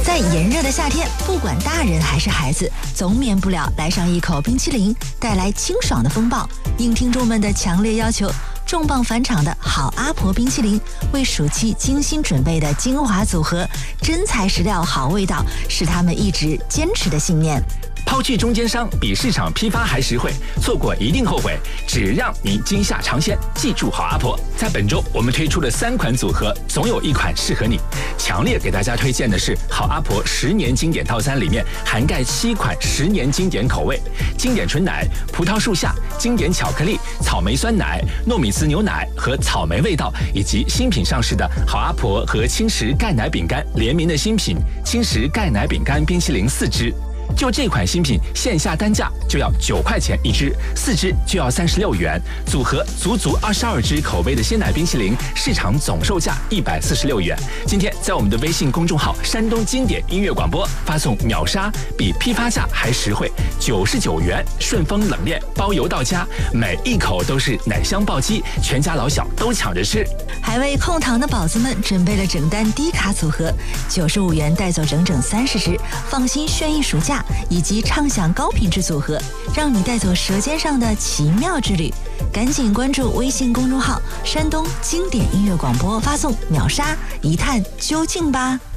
在炎热的夏天，不管大人还是孩子，总免不了来上一口冰淇淋，带来清爽的风暴。应听众们的强烈要求，重磅返场的好阿婆冰淇淋，为暑期精心准备的精华组合，真材实料好味道，是他们一直坚持的信念。 抛去中间商，比市场批发还实惠，错过一定后悔。只让您惊吓尝鲜，记住好阿婆。在本周我们推出的3款组合，总有一款适合你。强烈给大家推荐的是好阿婆10年经典套餐，里面涵盖7款10年经典口味：经典纯奶、葡萄树下、经典巧克力、草莓酸奶、糯米糍牛奶和草莓味道，以及新品上市的好阿婆和轻食钙奶饼干联名的新品轻食钙奶饼干冰淇淋4支。就这款新品，线下单价就要9块钱1支，4支就要36元，组合足22支口味的鲜奶冰淇淋，市场总售价146元。今天在我们的微信公众号“山东经典音乐广播”发送秒杀，比批发价还实惠，99元，顺丰冷链包邮到家，每一口都是奶香暴击，全家老小都抢着吃。 还为控糖的宝子们准备了整单低卡组合，95元带走整整30支，放心炫逸暑假，以及畅享高品质组合，让你带走舌尖上的奇妙之旅。赶紧关注微信公众号“山东经典音乐广播”，发送秒杀一探究竟吧。